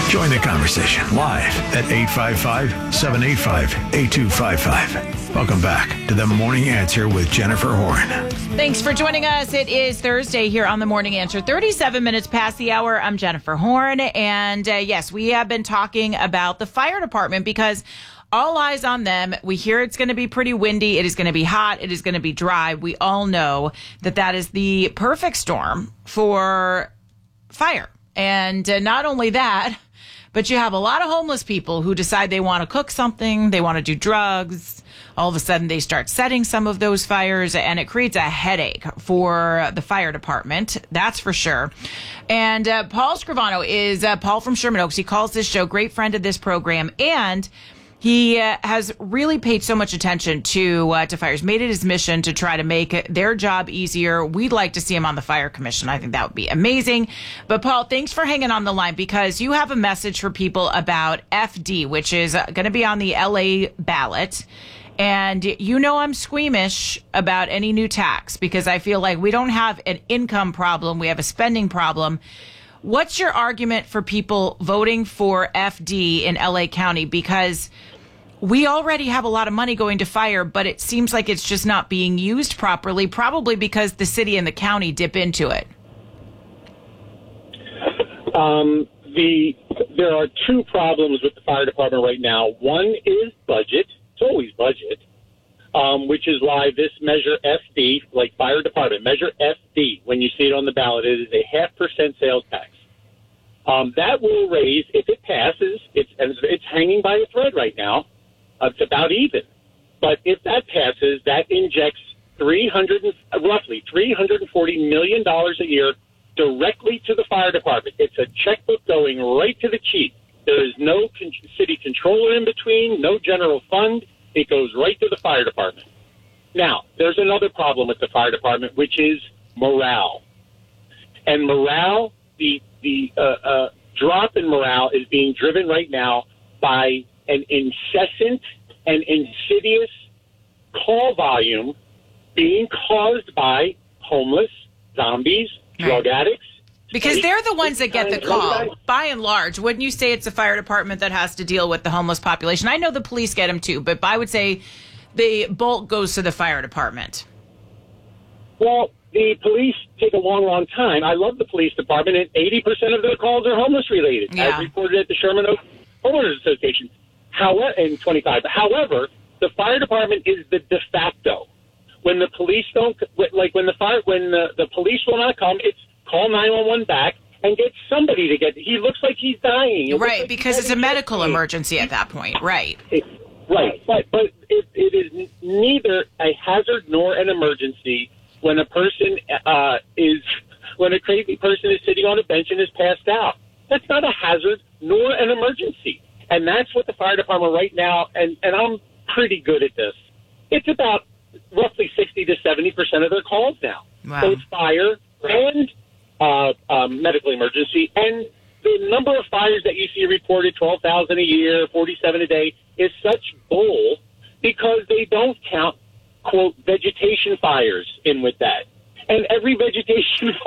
Join the conversation live at 855-785-8255. Welcome back to The Morning Answer with Jennifer Horn. Thanks for joining us. It is Thursday here on The Morning Answer. 37 minutes past the hour. I'm Jennifer Horn. And yes, we have been talking about the fire department because all eyes on them. We hear it's going to be pretty windy. It is going to be hot. It is going to be dry. We all know that that is the perfect storm for fire. And not only that, but you have a lot of homeless people who decide they want to cook something, they want to do drugs. All of a sudden, they start setting some of those fires, and it creates a headache for the fire department. That's for sure. And Paul Scrivano is Paul from Sherman Oaks. He calls this show, great friend of this program, and he has really paid so much attention to fires, made it his mission to try to make their job easier. We'd like to see him on the Fire Commission. I think that would be amazing. But, Paul, thanks for hanging on the line because you have a message for people about FD, which is going to be on the L.A. ballot. And you know I'm squeamish about any new tax because I feel like we don't have an income problem. We have a spending problem. What's your argument for people voting for FD in LA County? Because we already have a lot of money going to fire, but it seems like it's just not being used properly, probably because the city and the county dip into it. There are two problems with the fire department right now. One is budget. It's always budget, which is why this measure FD, like fire department, measure FD, when you see it on the ballot, it is a 0.5% sales tax. That will raise, if it passes, it's hanging by a thread right now. It's about even. But if that passes, that injects roughly $340 million a year directly to the fire department. It's a checkbook going right to the chief. There is no city controller in between, no general fund. It goes right to the fire department. Now, there's another problem with the fire department, which is morale. And morale, the drop in morale is being driven right now by an incessant and insidious call volume being caused by homeless, zombies, drug addicts. Because they're the ones that get the call, by and large. Wouldn't you say it's the fire department that has to deal with the homeless population? I know the police get them too, but I would say the bulk goes to the fire department. Well, the police take a long time. I love the police department, and 80% of their calls are homeless-related, as reported at the Sherman Oaks Homeowners Association. In 25. However, the fire department is the de facto. When the police don't, like when the police will not come, it's call 911 back and get somebody to get. He looks like he's dying. Right, because it's a medical emergency at that point. Right. Right, but it is neither a hazard nor an emergency when a person when a crazy person is sitting on a bench and is passed out. That's not a hazard nor an emergency. And that's what the fire department right now, and I'm pretty good at this, it's about roughly 60 to 70% of their calls now. Wow. So it's fire and medical emergency. And the number of fires that you see reported, 12,000 a year, 47 a day, is such bull because they don't count, quote, vegetation fires in with that. And every vegetation